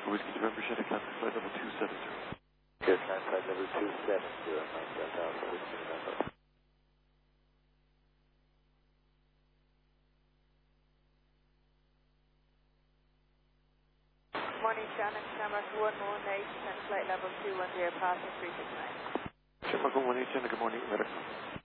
Whiskey November, Shannon, contact flight level 270. Good, contact number 270, contact Alpha Whiskey November. Morning, Shannon, number 118 and flight level 210, passing 369. Shamrock 118, good morning, medical.